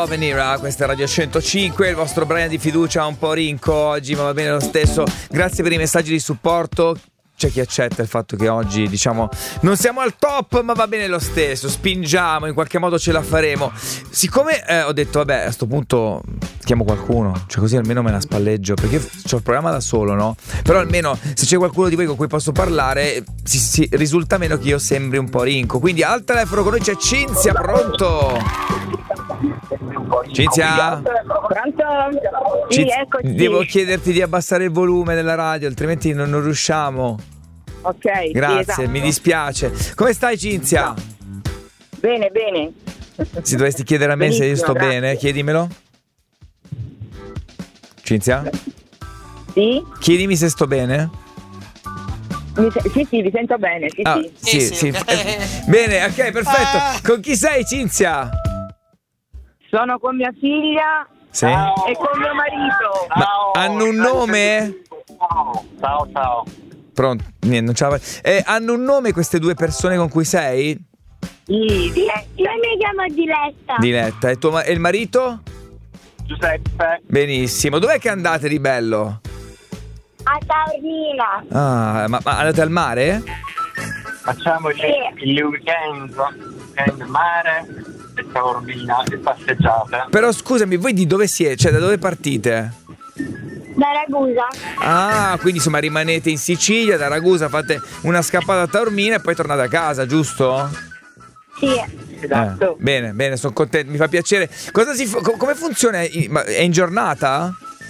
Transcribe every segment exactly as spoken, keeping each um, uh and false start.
Love and Era, questa è Radio centocinque, il vostro Brian di fiducia un po' rinco oggi, ma va bene lo stesso. Grazie per i messaggi di supporto. C'è chi accetta il fatto che oggi, diciamo, non siamo al top, ma va bene lo stesso, spingiamo, in qualche modo ce la faremo. Siccome eh, ho detto, vabbè, a sto punto chiamo qualcuno, cioè così almeno me la spalleggio, perché ho il programma da solo, no? Però almeno se c'è qualcuno di voi con cui posso parlare, si, si, risulta meno che io sembri un po' rinco. Quindi al telefono con noi c'è Cinzia, pronto? Cinzia? Pronto? Sì, Cinzia, eccoci. devo chiederti di abbassare il volume della radio, altrimenti non, non riusciamo. Ok. Grazie, sì, esatto. mi dispiace. Come stai, Cinzia? Bene, bene. Se dovessi chiedere a me se io sto Benissimo, bene, grazie. chiedimelo. Cinzia? Sì? Chiedimi se sto bene. Mi se- sì, sì, vi sento bene. Sì, Ah, sì. sì, Sì, sì. sì. Eh, Bene, ok, perfetto. Ah. Con chi sei, Cinzia? Sono con mia figlia Sì. e con mio marito. Ma hanno un nome? Ciao, ciao. Pronto? Niente, non ce la fa- eh, hanno un nome queste due persone con cui sei? Sì, sì. Io mi chiamo Diletta. Diletta. E, tuo ma- e il marito? Giuseppe. Benissimo. Dov'è che andate di bello? A Taormina. Ah, ma, ma andate al mare? Facciamo il, Sì. il weekend, weekend mare, e Taormina e passeggiate. Però scusami, voi di dove siete? Cioè, da dove partite? Da Ragusa. Ah, quindi insomma rimanete in Sicilia, da Ragusa fate una scappata a Taormina e poi tornate a casa, giusto? Sì. Esatto. Eh, bene, bene, sono contento, mi fa piacere. Cosa si fa- co- come funziona? I- ma È in giornata?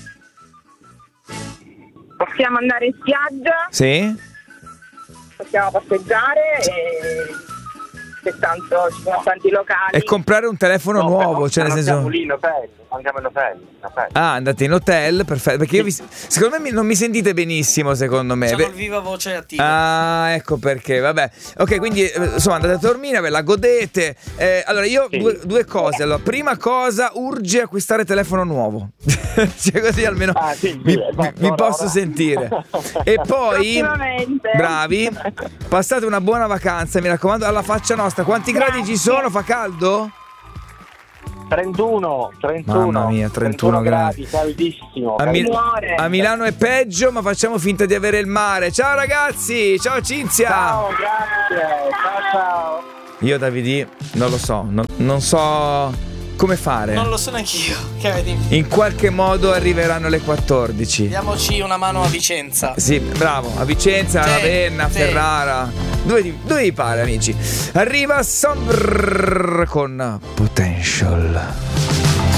Possiamo andare in spiaggia, Sì? possiamo passeggiare e c'è tanto, ci sono tanti locali. E comprare un telefono No, nuovo, però- cioè nel non senso... Andiamo lì in hotel, andiamo in hotel. in hotel. Ah, andate in hotel, perfetto. Perché io vi... secondo me mi- non mi sentite benissimo, secondo me. Sono Beh- il viva voce attivo. Ah, ecco perché, vabbè. Ok, quindi eh, insomma andate a Taormina, ve la godete. Eh, allora io Sì. due, due cose. Allora, prima cosa, urge acquistare telefono nuovo. Cioè così almeno Ah, sì, mi, sì, esatto, mi ora, posso ora. sentire. E poi, Prossimamente. bravi, passate una buona vacanza, mi raccomando, alla faccia nostra. Quanti gradi ci sono? Fa caldo? trentuno, trentuno. Mamma mia, trentuno gradi. Caldissimo. A, Mi- Muore. a Milano è peggio, ma facciamo finta di avere il mare. Ciao ragazzi, ciao Cinzia. Ciao, grazie. Ciao, ciao. Io Davide non lo so, non, non so come fare. Non lo so neanch'io. Che vedi? In qualche modo arriveranno le quattordici. Diamoci una mano a Vicenza. Sì, bravo, a Vicenza, a Sì, Ravenna, a sì. Ferrara. Dove vi, dove vi pare, amici? Arriva Sombrr con Potential.